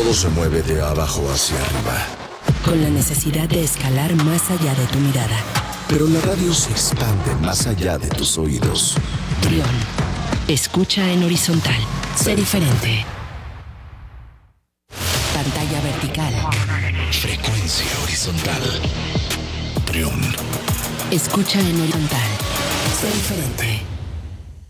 Todo se mueve de abajo hacia arriba. Con la necesidad de escalar más allá de tu mirada. Pero la radio se expande más allá de tus oídos. Trión. Escucha en horizontal. Sé diferente. Pantalla vertical. Frecuencia horizontal. Trión. Escucha en horizontal. Sé diferente.